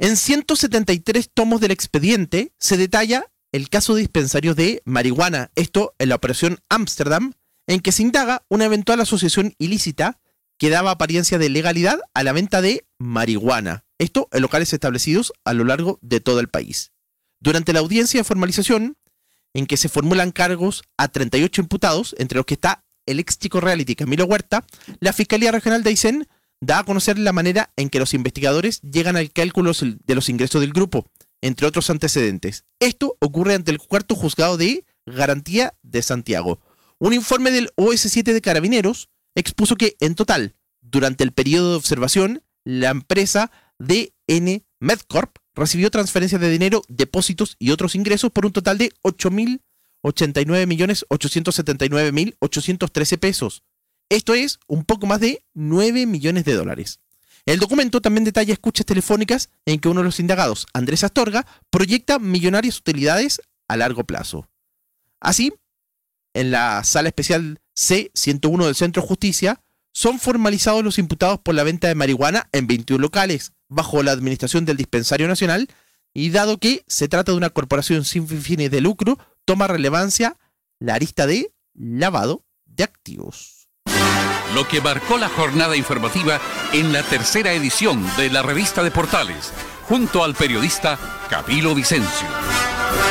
En 173 tomos del expediente se detalla el caso de dispensarios de marihuana, esto en la operación Ámsterdam, en que se indaga una eventual asociación ilícita que daba apariencia de legalidad a la venta de marihuana, esto en locales establecidos a lo largo de todo el país. Durante la audiencia de formalización, en que se formulan cargos a 38 imputados, entre los que está el ex chico reality Camilo Huerta, la Fiscalía Regional de Aysén da a conocer la manera en que los investigadores llegan al cálculo de los ingresos del grupo, entre otros antecedentes. Esto ocurre ante el cuarto juzgado de garantía de Santiago. Un informe del OS7 de Carabineros expuso que, en total, durante el periodo de observación, la empresa DN Medcorp recibió transferencias de dinero, depósitos y otros ingresos por un total de 8.089.879.813 pesos. Esto es un poco más de 9 millones de dólares. El documento también detalla escuchas telefónicas en que uno de los indagados, Andrés Astorga, proyecta millonarias utilidades a largo plazo. Así, en la Sala Especial C-101 del Centro de Justicia, son formalizados los imputados por la venta de marihuana en 21 locales, bajo la administración del Dispensario Nacional, y dado que se trata de una corporación sin fines de lucro, toma relevancia la arista de lavado de activos. Lo que marcó la jornada informativa en la tercera edición de la Revista de Portales, junto al periodista Camilo Vicencio.